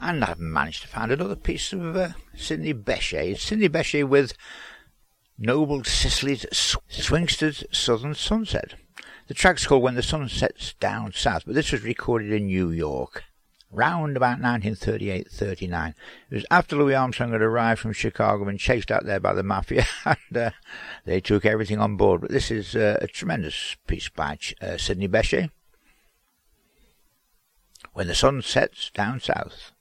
And I've managed to find another piece of Sidney Bechet. It's Sidney Bechet with Noble Sicily's Swingster's Southern Sunset. The track's called When the Sun Sets Down South, but this was recorded in New York, round about 1938-39. It was after Louis Armstrong had arrived from Chicago and chased out there by the Mafia, and they took everything on board. But this is a tremendous piece by Sidney Bechet. When the Sun Sets Down South.